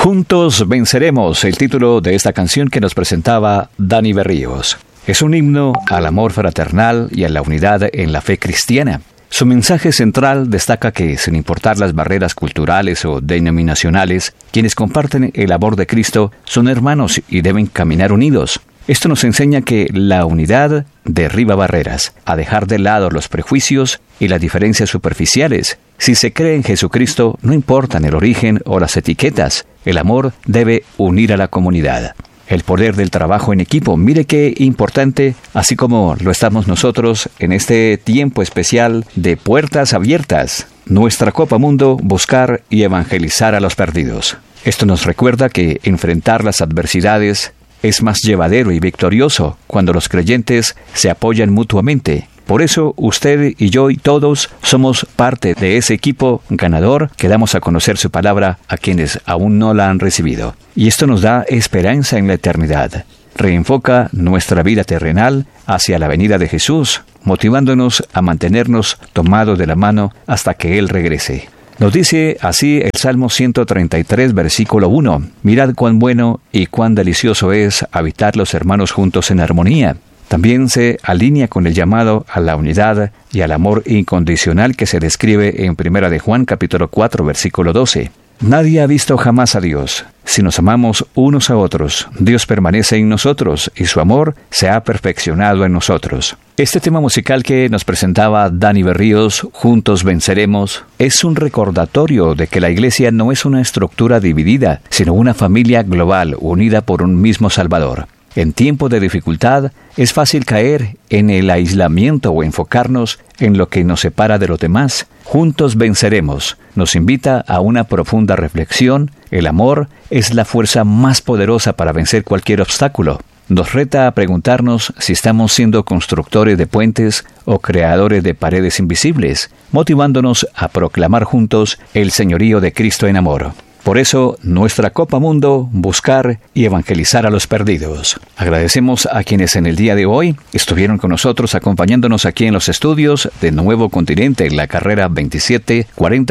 Juntos venceremos, el título de esta canción que nos presentaba Dani Berríos. Es un himno al amor fraternal y a la unidad en la fe cristiana. Su mensaje central destaca que, sin importar las barreras culturales o denominacionales, quienes comparten el amor de Cristo son hermanos y deben caminar unidos. Esto nos enseña que la unidad derriba barreras, a dejar de lado los prejuicios y las diferencias superficiales. Si se cree en Jesucristo, no importan el origen o las etiquetas, el amor debe unir a la comunidad. El poder del trabajo en equipo, mire qué importante, así como lo estamos nosotros en este tiempo especial de puertas abiertas. Nuestra Copa Mundo, buscar y evangelizar a los perdidos. Esto nos recuerda que enfrentar las adversidades es más llevadero y victorioso cuando los creyentes se apoyan mutuamente. Por eso usted y yo y todos somos parte de ese equipo ganador que damos a conocer su palabra a quienes aún no la han recibido. Y esto nos da esperanza en la eternidad. Reenfoca nuestra vida terrenal hacia la venida de Jesús, motivándonos a mantenernos tomados de la mano hasta que Él regrese. Nos dice así el Salmo 133, versículo 1. Mirad cuán bueno y cuán delicioso es habitar los hermanos juntos en armonía. También se alinea con el llamado a la unidad y al amor incondicional que se describe en 1 de Juan, capítulo 4, versículo 12. Nadie ha visto jamás a Dios. Si nos amamos unos a otros, Dios permanece en nosotros y su amor se ha perfeccionado en nosotros. Este tema musical que nos presentaba Dani Berríos, Juntos Venceremos, es un recordatorio de que la Iglesia no es una estructura dividida, sino una familia global unida por un mismo Salvador. En tiempos de dificultad, es fácil caer en el aislamiento o enfocarnos en lo que nos separa de los demás. Juntos venceremos. Nos invita a una profunda reflexión. El amor es la fuerza más poderosa para vencer cualquier obstáculo. Nos reta a preguntarnos si estamos siendo constructores de puentes o creadores de paredes invisibles, motivándonos a proclamar juntos el señorío de Cristo en amor. Por eso, nuestra Copa Mundo, buscar y evangelizar a los perdidos. Agradecemos a quienes en el día de hoy estuvieron con nosotros acompañándonos aquí en los estudios de Nuevo Continente en la carrera 27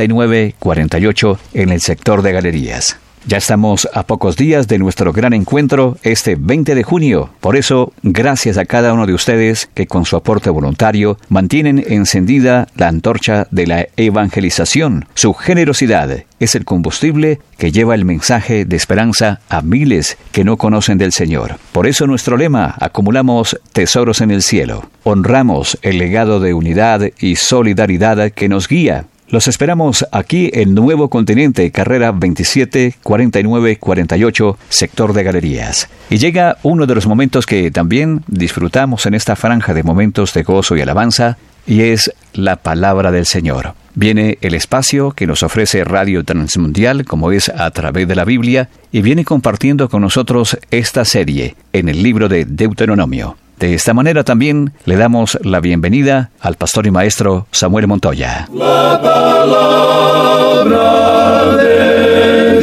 49 48 en el sector de galerías. Ya estamos a pocos días de nuestro gran encuentro este 20 de junio. Por eso, gracias a cada uno de ustedes que con su aporte voluntario mantienen encendida la antorcha de la evangelización. Su generosidad es el combustible que lleva el mensaje de esperanza a miles que no conocen del Señor. Por eso nuestro lema, acumulamos tesoros en el cielo. Honramos el legado de unidad y solidaridad que nos guía. Los esperamos aquí en Nuevo Continente, carrera 27 49 48, sector de galerías. Y llega uno de los momentos que también disfrutamos en esta franja de momentos de gozo y alabanza, y es la palabra del Señor. Viene el espacio que nos ofrece Radio Transmundial, como es a través de la Biblia, y viene compartiendo con nosotros esta serie en el libro de Deuteronomio. De esta manera también le damos la bienvenida al pastor y maestro Samuel Montoya. La palabra de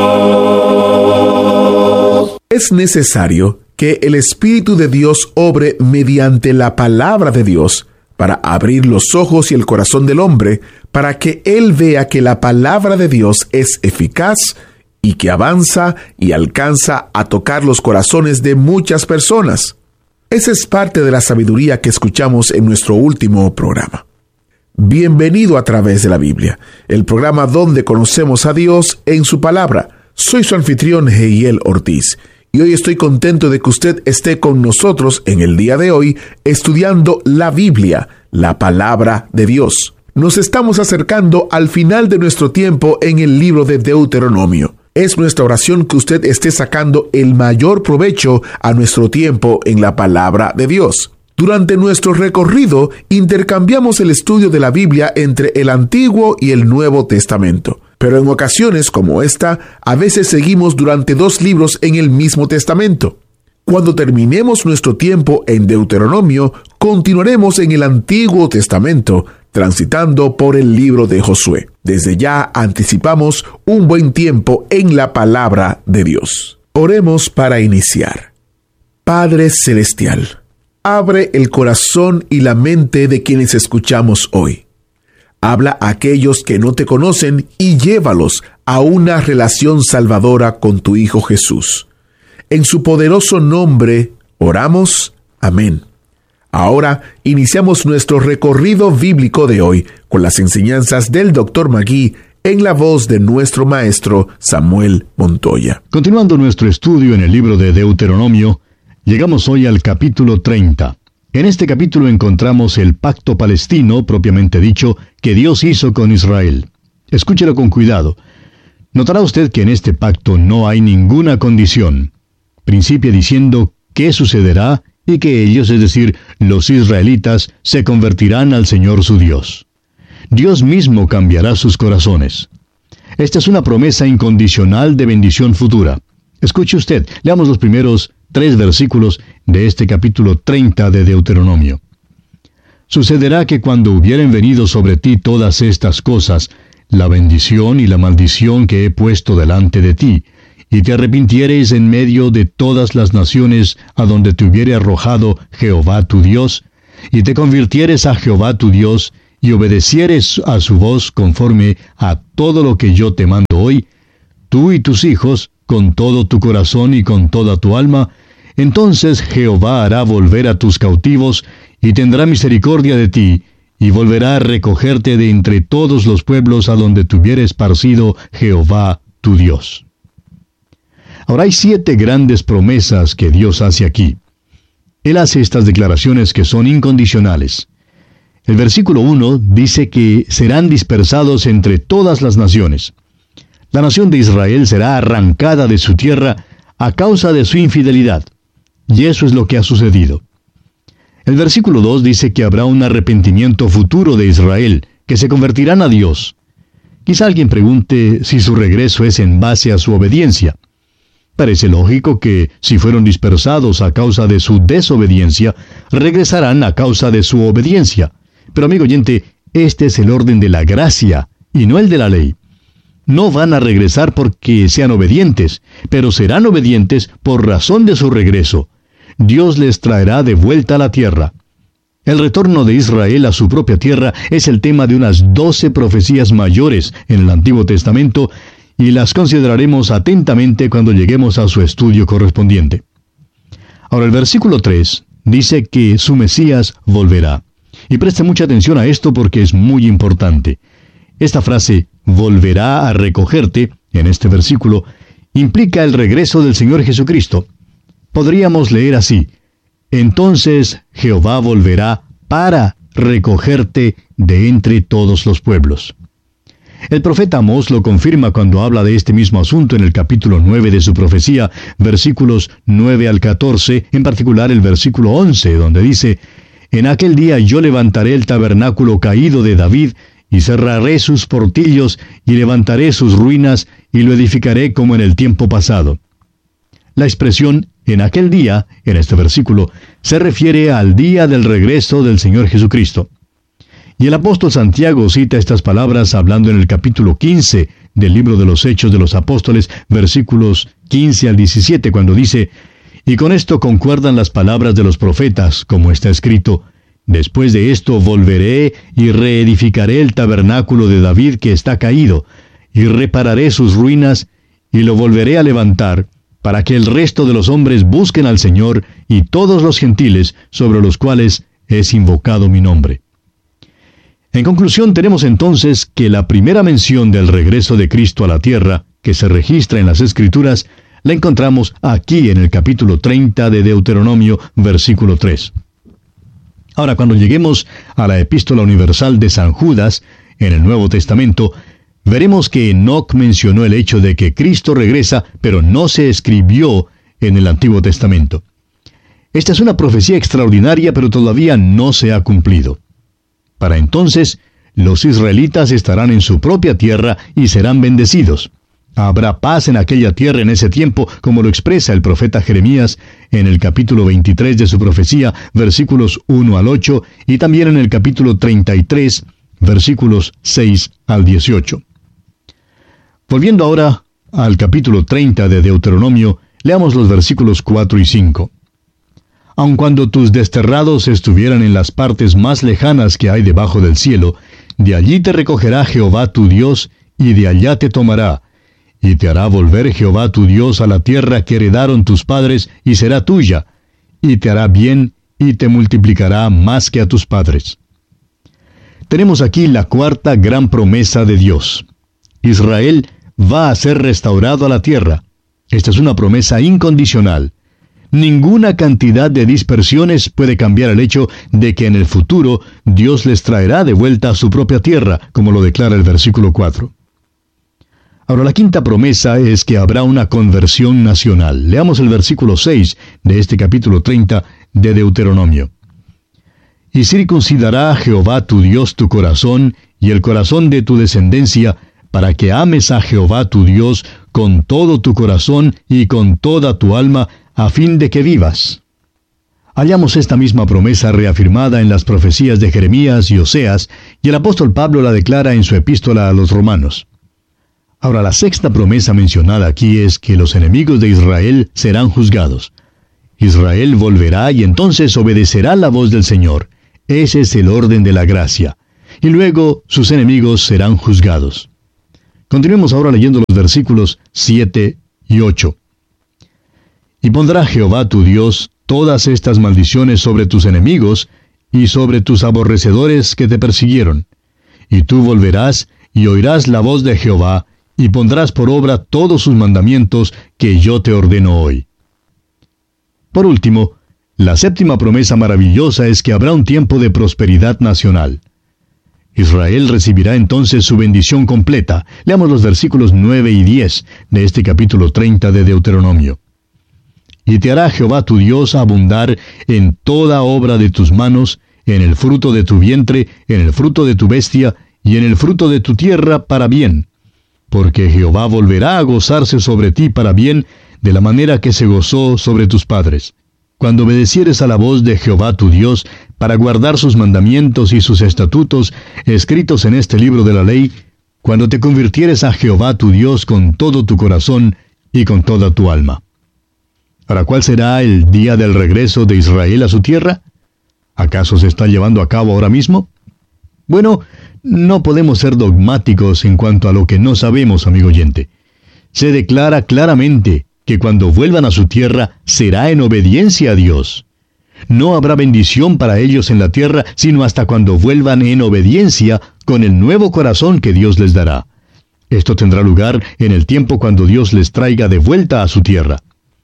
Dios. Es necesario que el Espíritu de Dios obre mediante la palabra de Dios para abrir los ojos y el corazón del hombre, para que él vea que la palabra de Dios es eficaz y que avanza y alcanza a tocar los corazones de muchas personas. Esa es parte de la sabiduría que escuchamos en nuestro último programa. Bienvenido a través de la Biblia, el programa donde conocemos a Dios en su palabra. Soy su anfitrión, Heiel Ortiz, y hoy estoy contento de que usted esté con nosotros en el día de hoy estudiando la Biblia, la palabra de Dios. Nos estamos acercando al final de nuestro tiempo en el libro de Deuteronomio. Es nuestra oración que usted esté sacando el mayor provecho a nuestro tiempo en la palabra de Dios. Durante nuestro recorrido, intercambiamos el estudio de la Biblia entre el Antiguo y el Nuevo Testamento. Pero en ocasiones como esta, a veces seguimos durante 2 libros en el mismo testamento. Cuando terminemos nuestro tiempo en Deuteronomio, continuaremos en el Antiguo Testamento, transitando por el libro de Josué. Desde ya anticipamos un buen tiempo en la palabra de Dios. Oremos para iniciar. Padre Celestial, abre el corazón y la mente de quienes escuchamos hoy. Habla a aquellos que no te conocen y llévalos a una relación salvadora con tu Hijo Jesús. En su poderoso nombre oramos. Amén. Ahora iniciamos nuestro recorrido bíblico de hoy con las enseñanzas del Dr. Magui en la voz de nuestro maestro Samuel Montoya. Continuando nuestro estudio en el libro de Deuteronomio, llegamos hoy al capítulo 30. En este capítulo encontramos el pacto palestino, propiamente dicho, que Dios hizo con Israel. Escúchelo con cuidado. Notará usted que en este pacto no hay ninguna condición. Principia diciendo qué sucederá y que ellos, es decir, los israelitas, se convertirán al Señor su Dios. Dios mismo cambiará sus corazones. Esta es una promesa incondicional de bendición futura. Escuche usted, leamos los primeros 3 versículos de este capítulo 30 de Deuteronomio. Sucederá que cuando hubieren venido sobre ti todas estas cosas, la bendición y la maldición que he puesto delante de ti, y te arrepintiereis en medio de todas las naciones a donde te hubiere arrojado Jehová tu Dios, y te convirtieres a Jehová tu Dios, y obedecieres a su voz conforme a todo lo que yo te mando hoy, tú y tus hijos, con todo tu corazón y con toda tu alma, entonces Jehová hará volver a tus cautivos, y tendrá misericordia de ti, y volverá a recogerte de entre todos los pueblos a donde te hubiere esparcido Jehová tu Dios. Ahora hay 7 grandes promesas que Dios hace aquí. Él hace estas declaraciones que son incondicionales. El versículo 1 dice que serán dispersados entre todas las naciones. La nación de Israel será arrancada de su tierra a causa de su infidelidad. Y eso es lo que ha sucedido. El versículo 2 dice que habrá un arrepentimiento futuro de Israel, que se convertirán a Dios. Quizá alguien pregunte si su regreso es en base a su obediencia. Parece lógico que, si fueron dispersados a causa de su desobediencia, regresarán a causa de su obediencia. Pero amigo oyente, este es el orden de la gracia, y no el de la ley. No van a regresar porque sean obedientes, pero serán obedientes por razón de su regreso. Dios les traerá de vuelta a la tierra. El retorno de Israel a su propia tierra es el tema de unas 12 profecías mayores en el Antiguo Testamento, y las consideraremos atentamente cuando lleguemos a su estudio correspondiente. Ahora el versículo 3 dice que su Mesías volverá. Y preste mucha atención a esto porque es muy importante. Esta frase, volverá a recogerte, en este versículo, implica el regreso del Señor Jesucristo. Podríamos leer así: entonces Jehová volverá para recogerte de entre todos los pueblos. El profeta Amós lo confirma cuando habla de este mismo asunto en el capítulo 9 de su profecía, versículos 9 al 14, en particular el versículo 11, donde dice: en aquel día yo levantaré el tabernáculo caído de David, y cerraré sus portillos, y levantaré sus ruinas, y lo edificaré como en el tiempo pasado. La expresión en aquel día, en este versículo, se refiere al día del regreso del Señor Jesucristo. Y el apóstol Santiago cita estas palabras hablando en el capítulo 15 del libro de los Hechos de los Apóstoles, versículos 15 al 17, cuando dice: y con esto concuerdan las palabras de los profetas, como está escrito: después de esto volveré y reedificaré el tabernáculo de David que está caído, y repararé sus ruinas, y lo volveré a levantar, para que el resto de los hombres busquen al Señor, y todos los gentiles sobre los cuales es invocado mi nombre. En conclusión, tenemos entonces que la primera mención del regreso de Cristo a la tierra, que se registra en las Escrituras, la encontramos aquí en el capítulo 30 de Deuteronomio, versículo 3. Ahora, cuando lleguemos a la Epístola Universal de San Judas, en el Nuevo Testamento, veremos que Enoc mencionó el hecho de que Cristo regresa, pero no se escribió en el Antiguo Testamento. Esta es una profecía extraordinaria, pero todavía no se ha cumplido. Para entonces, los israelitas estarán en su propia tierra y serán bendecidos. Habrá paz en aquella tierra en ese tiempo, como lo expresa el profeta Jeremías en el capítulo 23 de su profecía, versículos 1 al 8, y también en el capítulo 33, versículos 6 al 18. Volviendo ahora al capítulo 30 de Deuteronomio, leamos los versículos 4 y 5. Aun cuando tus desterrados estuvieran en las partes más lejanas que hay debajo del cielo, de allí te recogerá Jehová tu Dios, y de allá te tomará, y te hará volver Jehová tu Dios a la tierra que heredaron tus padres, y será tuya, y te hará bien, y te multiplicará más que a tus padres. Tenemos aquí la cuarta gran promesa de Dios. Israel va a ser restaurado a la tierra. Esta es una promesa incondicional. Ninguna cantidad de dispersiones puede cambiar el hecho de que en el futuro Dios les traerá de vuelta a su propia tierra, como lo declara el versículo 4. Ahora, la quinta promesa es que habrá una conversión nacional. Leamos el versículo 6 de este capítulo 30 de Deuteronomio. Y circuncidará Jehová tu Dios tu corazón y el corazón de tu descendencia, para que ames a Jehová tu Dios con todo tu corazón y con toda tu alma, a fin de que vivas. Hallamos esta misma promesa reafirmada en las profecías de Jeremías y Oseas, y el apóstol Pablo la declara en su epístola a los romanos. Ahora, la sexta promesa mencionada aquí es que los enemigos de Israel serán juzgados. Israel volverá y entonces obedecerá la voz del Señor. Ese es el orden de la gracia. Y luego sus enemigos serán juzgados. Continuemos ahora leyendo los versículos 7 y 8. Y pondrá Jehová tu Dios todas estas maldiciones sobre tus enemigos y sobre tus aborrecedores que te persiguieron. Y tú volverás y oirás la voz de Jehová, y pondrás por obra todos sus mandamientos que yo te ordeno hoy. Por último, la séptima promesa maravillosa es que habrá un tiempo de prosperidad nacional. Israel recibirá entonces su bendición completa. Leamos los versículos 9 y 10 de este capítulo 30 de Deuteronomio. Y te hará Jehová tu Dios abundar en toda obra de tus manos, en el fruto de tu vientre, en el fruto de tu bestia, y en el fruto de tu tierra para bien. Porque Jehová volverá a gozarse sobre ti para bien, de la manera que se gozó sobre tus padres. Cuando obedecieres a la voz de Jehová tu Dios, para guardar sus mandamientos y sus estatutos, escritos en este libro de la ley, cuando te convirtieres a Jehová tu Dios con todo tu corazón y con toda tu alma. Ahora, ¿cuál será el día del regreso de Israel a su tierra? ¿Acaso se está llevando a cabo ahora mismo? Bueno, no podemos ser dogmáticos en cuanto a lo que no sabemos, amigo oyente. Se declara claramente que cuando vuelvan a su tierra será en obediencia a Dios. No habrá bendición para ellos en la tierra, sino hasta cuando vuelvan en obediencia con el nuevo corazón que Dios les dará. Esto tendrá lugar en el tiempo cuando Dios les traiga de vuelta a su tierra.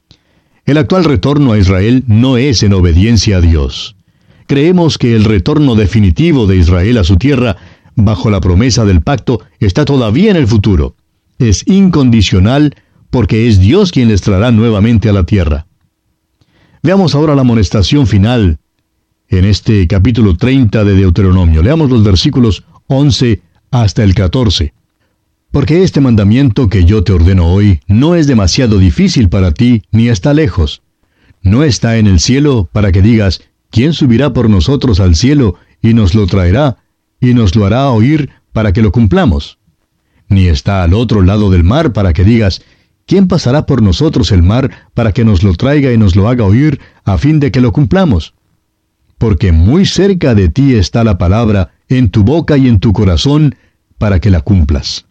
El actual retorno a Israel no es en obediencia a Dios. Creemos que el retorno definitivo de Israel a su tierra, bajo la promesa del pacto, está todavía en el futuro. Es incondicional porque es Dios quien les traerá nuevamente a la tierra. Veamos ahora la amonestación final en este capítulo 30 de Deuteronomio. Leamos los versículos 11 hasta el 14. Porque este mandamiento que yo te ordeno hoy no es demasiado difícil para ti, ni está lejos. No está en el cielo para que digas, ¿quién subirá por nosotros al cielo y nos lo traerá, y nos lo hará oír para que lo cumplamos? Ni está al otro lado del mar para que digas, ¿quién pasará por nosotros el mar para que nos lo traiga y nos lo haga oír a fin de que lo cumplamos? Porque muy cerca de ti está la palabra, en tu boca y en tu corazón, para que la cumplas.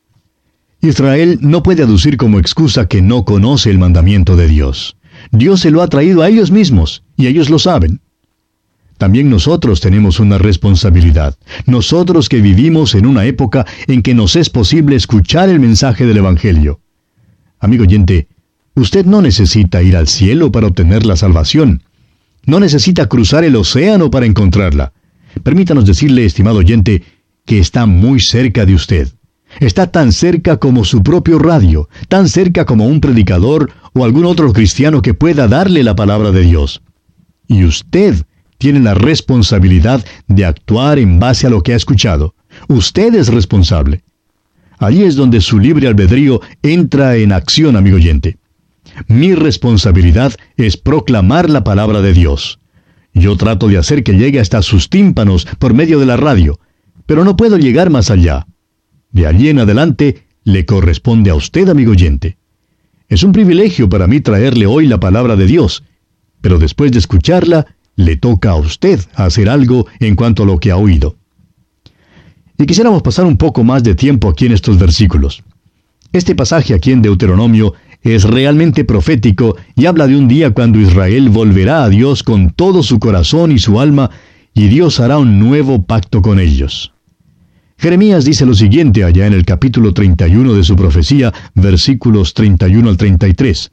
Israel no puede aducir como excusa que no conoce el mandamiento de Dios. Dios se lo ha traído a ellos mismos, y ellos lo saben. También nosotros tenemos una responsabilidad. Nosotros que vivimos en una época en que nos es posible escuchar el mensaje del Evangelio. Amigo oyente, usted no necesita ir al cielo para obtener la salvación. No necesita cruzar el océano para encontrarla. Permítanos decirle, estimado oyente, que está muy cerca de usted. Está tan cerca como su propio radio, tan cerca como un predicador o algún otro cristiano que pueda darle la palabra de Dios. Y usted tiene la responsabilidad de actuar en base a lo que ha escuchado. Usted es responsable. Allí es donde su libre albedrío entra en acción, amigo oyente. Mi responsabilidad es proclamar la palabra de Dios. Yo trato de hacer que llegue hasta sus tímpanos por medio de la radio, pero no puedo llegar más allá. De allí en adelante, le corresponde a usted, amigo oyente. Es un privilegio para mí traerle hoy la palabra de Dios, pero después de escucharla, le toca a usted hacer algo en cuanto a lo que ha oído. Y quisiéramos pasar un poco más de tiempo aquí en estos versículos. Este pasaje aquí en Deuteronomio es realmente profético y habla de un día cuando Israel volverá a Dios con todo su corazón y su alma, y Dios hará un nuevo pacto con ellos. Jeremías dice lo siguiente allá en el capítulo 31 de su profecía, versículos 31 al 33.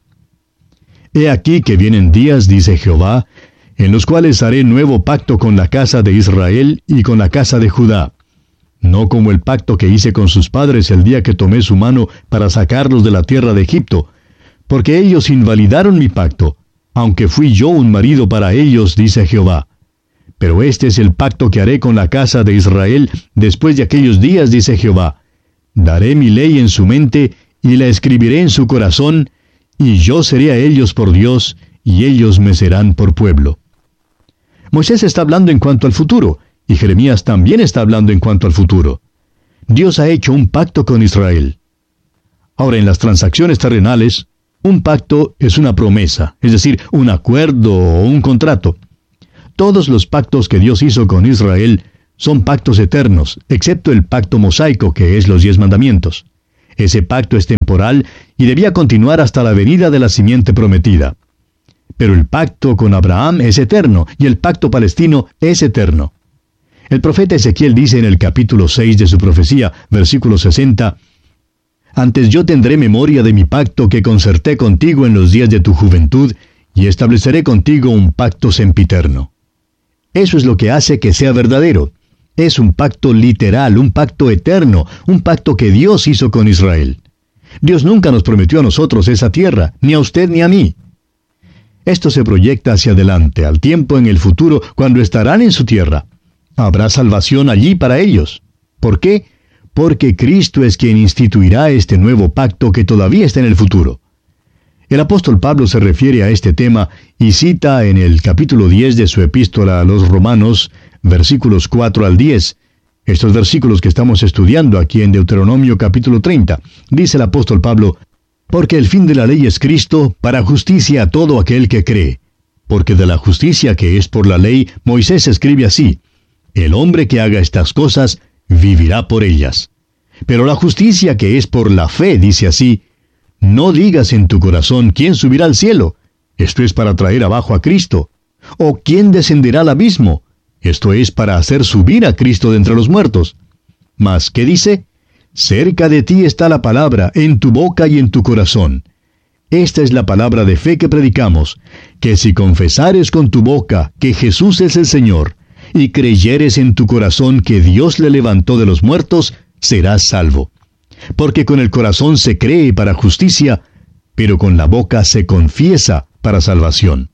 He aquí que vienen días, dice Jehová, en los cuales haré nuevo pacto con la casa de Israel y con la casa de Judá. No como el pacto que hice con sus padres el día que tomé su mano para sacarlos de la tierra de Egipto, porque ellos invalidaron mi pacto, aunque fui yo un marido para ellos, dice Jehová. Pero este es el pacto que haré con la casa de Israel después de aquellos días, dice Jehová. Daré mi ley en su mente y la escribiré en su corazón, y yo seré a ellos por Dios, y ellos me serán por pueblo. Moisés está hablando en cuanto al futuro, y Jeremías también está hablando en cuanto al futuro. Dios ha hecho un pacto con Israel. Ahora, en las transacciones terrenales, un pacto es una promesa, es decir, un acuerdo o un contrato. Todos los pactos que Dios hizo con Israel son pactos eternos, excepto el pacto mosaico, que es los 10 mandamientos. Ese pacto es temporal y debía continuar hasta la venida de la simiente prometida. Pero el pacto con Abraham es eterno, y el pacto palestino es eterno. El profeta Ezequiel dice en el capítulo 6 de su profecía, versículo 60, «Antes yo tendré memoria de mi pacto que concerté contigo en los días de tu juventud, y estableceré contigo un pacto sempiterno». Eso es lo que hace que sea verdadero. Es un pacto literal, un pacto eterno, un pacto que Dios hizo con Israel. Dios nunca nos prometió a nosotros esa tierra, ni a usted ni a mí. Esto se proyecta hacia adelante, al tiempo en el futuro, cuando estarán en su tierra. Habrá salvación allí para ellos. ¿Por qué? Porque Cristo es quien instituirá este nuevo pacto que todavía está en el futuro. El apóstol Pablo se refiere a este tema y cita en el capítulo 10 de su epístola a los Romanos, versículos 4 al 10, estos versículos que estamos estudiando aquí en Deuteronomio capítulo 30. Dice el apóstol Pablo, «Porque el fin de la ley es Cristo, para justicia a todo aquel que cree. Porque de la justicia que es por la ley, Moisés escribe así, el hombre que haga estas cosas, vivirá por ellas. Pero la justicia que es por la fe, dice así, no digas en tu corazón quién subirá al cielo, esto es para traer abajo a Cristo, o quién descenderá al abismo, esto es para hacer subir a Cristo de entre los muertos. Mas, ¿qué dice? Cerca de ti está la palabra, en tu boca y en tu corazón. Esta es la palabra de fe que predicamos, que si confesares con tu boca que Jesús es el Señor, y creyeres en tu corazón que Dios le levantó de los muertos, serás salvo. Porque con el corazón se cree para justicia, pero con la boca se confiesa para salvación.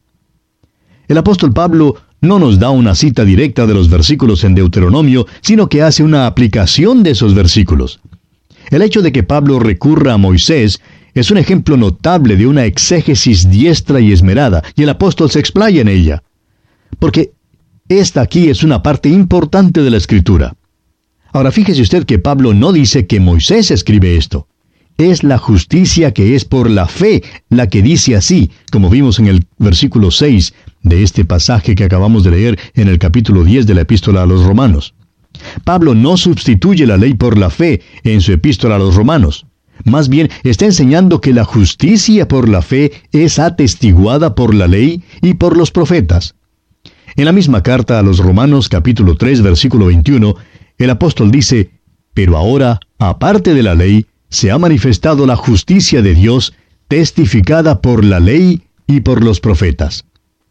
El apóstol Pablo no nos da una cita directa de los versículos en Deuteronomio, sino que hace una aplicación de esos versículos. El hecho de que Pablo recurra a Moisés es un ejemplo notable de una exégesis diestra y esmerada, y el apóstol se explaya en ella. Porque esta aquí es una parte importante de la Escritura. Ahora fíjese usted que Pablo no dice que Moisés escribe esto. Es la justicia que es por la fe la que dice así, como vimos en el versículo 6 de este pasaje que acabamos de leer en el capítulo 10 de la epístola a los Romanos. Pablo no sustituye la ley por la fe en su epístola a los Romanos. Más bien está enseñando que la justicia por la fe es atestiguada por la ley y por los profetas. En la misma carta a los Romanos capítulo 3 versículo 21, el apóstol dice, «Pero ahora, aparte de la ley, se ha manifestado la justicia de Dios, testificada por la ley y por los profetas».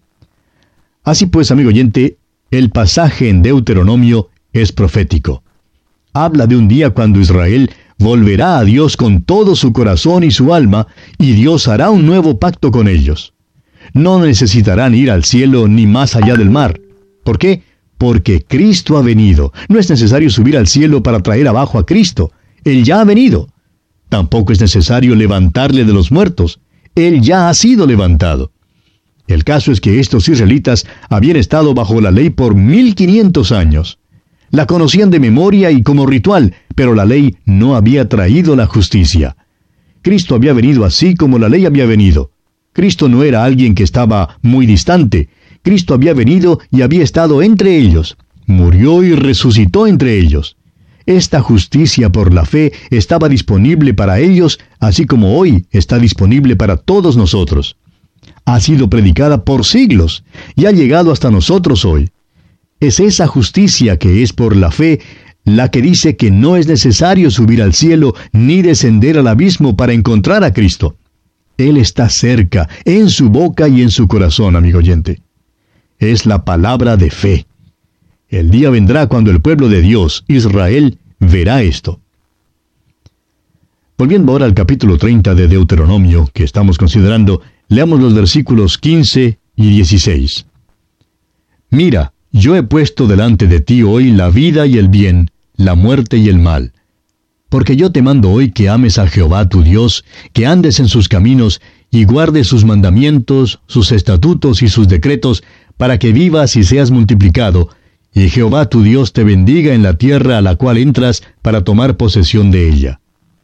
Así pues, amigo oyente, el pasaje en Deuteronomio es profético. Habla de un día cuando Israel volverá a Dios con todo su corazón y su alma, y Dios hará un nuevo pacto con ellos. No necesitarán ir al cielo ni más allá del mar. ¿Por qué? Porque Cristo ha venido. No es necesario subir al cielo para traer abajo a Cristo. Él ya ha venido. Tampoco es necesario levantarle de los muertos. Él ya ha sido levantado. El caso es que estos israelitas habían estado bajo la ley por 1500 años. La conocían de memoria y como ritual, pero la ley no había traído la justicia. Cristo había venido así como la ley había venido. Cristo no era alguien que estaba muy distante. Cristo había venido y había estado entre ellos. Murió y resucitó entre ellos. Esta justicia por la fe estaba disponible para ellos, así como hoy está disponible para todos nosotros. Ha sido predicada por siglos y ha llegado hasta nosotros hoy. Es esa justicia que es por la fe la que dice que no es necesario subir al cielo ni descender al abismo para encontrar a Cristo. Él está cerca, en su boca y en su corazón, amigo oyente. Es la palabra de fe. El día vendrá cuando el pueblo de Dios, Israel, verá esto. Volviendo ahora al capítulo 30 de Deuteronomio, que estamos considerando, leamos los versículos 15 y 16. Mira, yo he puesto delante de ti hoy la vida y el bien, la muerte y el mal. Porque yo te mando hoy que ames a Jehová tu Dios, que andes en sus caminos, y guardes sus mandamientos, sus estatutos y sus decretos, para que vivas y seas multiplicado, y Jehová tu Dios te bendiga en la tierra a la cual entras para tomar posesión de ella.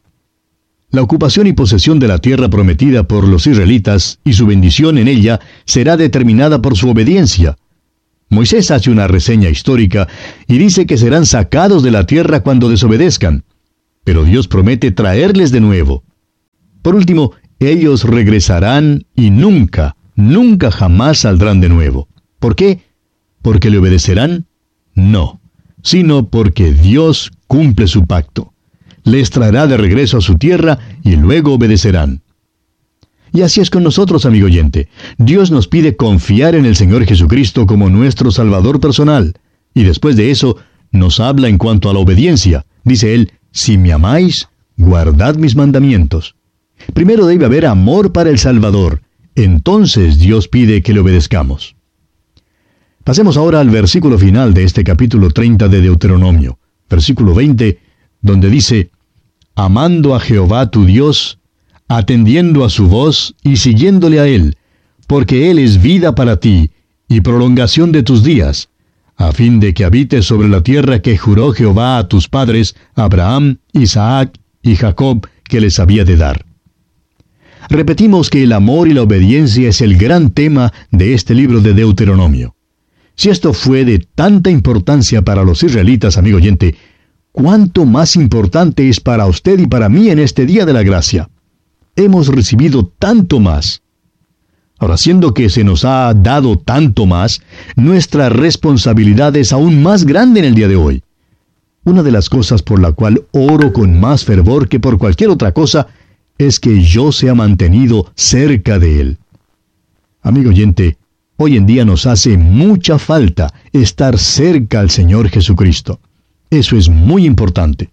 La ocupación y posesión de la tierra prometida por los israelitas y su bendición en ella será determinada por su obediencia. Moisés hace una reseña histórica y dice que serán sacados de la tierra cuando desobedezcan, pero Dios promete traerles de nuevo. Por último, ellos regresarán y nunca jamás saldrán de nuevo. ¿Por qué? ¿Porque le obedecerán? No, sino porque Dios cumple su pacto. Les traerá de regreso a su tierra y luego obedecerán. Y así es con nosotros, amigo oyente. Dios nos pide confiar en el Señor Jesucristo como nuestro Salvador personal. Y después de eso, nos habla en cuanto a la obediencia. Dice Él, si me amáis, guardad mis mandamientos. Primero debe haber amor para el Salvador. Entonces Dios pide que le obedezcamos. Pasemos ahora al versículo final de este capítulo 30 de Deuteronomio, versículo 20, donde dice, amando a Jehová tu Dios, atendiendo a su voz y siguiéndole a Él, porque Él es vida para ti y prolongación de tus días, a fin de que habites sobre la tierra que juró Jehová a tus padres, Abraham, Isaac y Jacob, que les había de dar. Repetimos que el amor y la obediencia es el gran tema de este libro de Deuteronomio. Si esto fue de tanta importancia para los israelitas, amigo oyente, ¿cuánto más importante es para usted y para mí en este día de la gracia? Hemos recibido tanto más. Ahora, siendo que se nos ha dado tanto más, nuestra responsabilidad es aún más grande en el día de hoy. Una de las cosas por la cual oro con más fervor que por cualquier otra cosa es que yo sea mantenido cerca de Él. Amigo oyente, hoy en día nos hace mucha falta estar cerca al Señor Jesucristo. Eso es muy importante.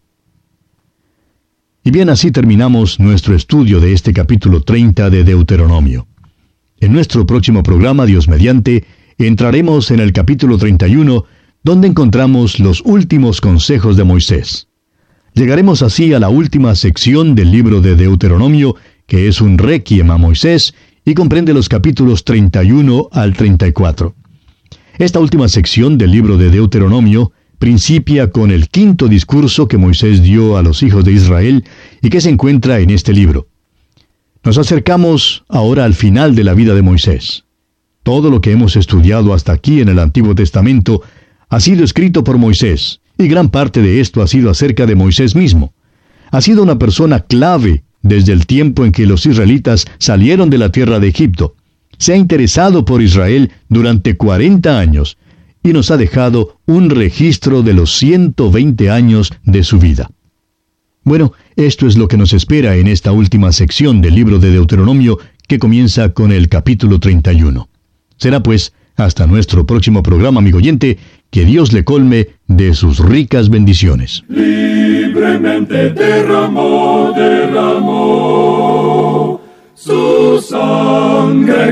Y bien, así terminamos nuestro estudio de este capítulo 30 de Deuteronomio. En nuestro próximo programa, Dios mediante, entraremos en el capítulo 31, donde encontramos los últimos consejos de Moisés. Llegaremos así a la última sección del libro de Deuteronomio, que es un requiem a Moisés, y comprende los capítulos 31 al 34. Esta última sección del libro de Deuteronomio principia con el quinto discurso que Moisés dio a los hijos de Israel y que se encuentra en este libro. Nos acercamos ahora al final de la vida de Moisés. Todo lo que hemos estudiado hasta aquí en el Antiguo Testamento ha sido escrito por Moisés, y gran parte de esto ha sido acerca de Moisés mismo. Ha sido una persona clave desde el tiempo en que los israelitas salieron de la tierra de Egipto. Se ha interesado por Israel durante 40 años y nos ha dejado un registro de los 120 años de su vida. Bueno, esto es lo que nos espera en esta última sección del libro de Deuteronomio, que comienza con el capítulo 31. Será pues hasta nuestro próximo programa, amigo oyente, que Dios le colme de sus ricas bendiciones. Libremente derramó su sangre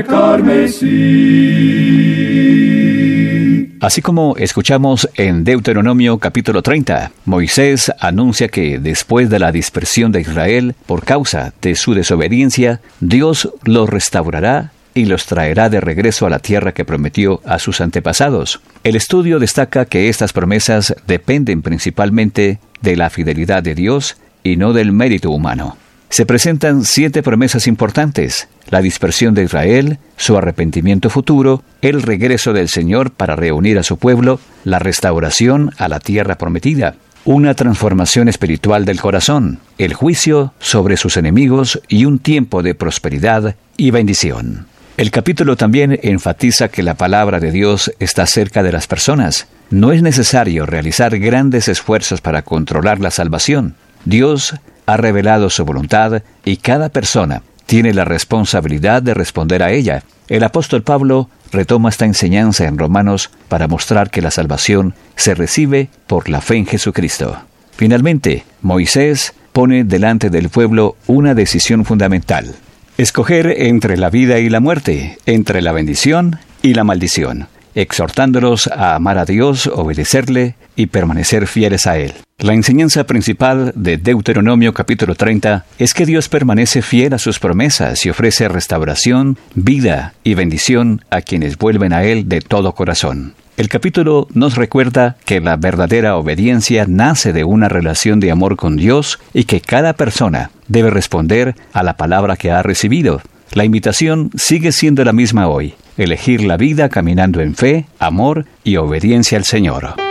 carmesí. Así como escuchamos en Deuteronomio capítulo 30, Moisés anuncia que después de la dispersión de Israel por causa de su desobediencia, Dios los restaurará y los traerá de regreso a la tierra que prometió a sus antepasados. El estudio destaca que estas promesas dependen principalmente de la fidelidad de Dios y no del mérito humano. Se presentan 7 promesas importantes: la dispersión de Israel, su arrepentimiento futuro, el regreso del Señor para reunir a su pueblo, la restauración a la tierra prometida. una transformación espiritual del corazón, el juicio sobre sus enemigos y un tiempo de prosperidad y bendición. El capítulo también enfatiza que la palabra de Dios está cerca de las personas. No es necesario realizar grandes esfuerzos para controlar la salvación. Dios ha revelado su voluntad y cada persona tiene la responsabilidad de responder a ella. El apóstol Pablo retoma esta enseñanza en Romanos para mostrar que la salvación se recibe por la fe en Jesucristo. Finalmente, Moisés pone delante del pueblo una decisión fundamental: escoger entre la vida y la muerte, entre la bendición y la maldición, exhortándolos a amar a Dios, obedecerle y permanecer fieles a Él. La enseñanza principal de Deuteronomio capítulo 30 es que Dios permanece fiel a sus promesas y ofrece restauración, vida y bendición a quienes vuelven a Él de todo corazón. El capítulo nos recuerda que la verdadera obediencia nace de una relación de amor con Dios y que cada persona debe responder a la palabra que ha recibido. La invitación sigue siendo la misma hoy: elegir la vida caminando en fe, amor y obediencia al Señor.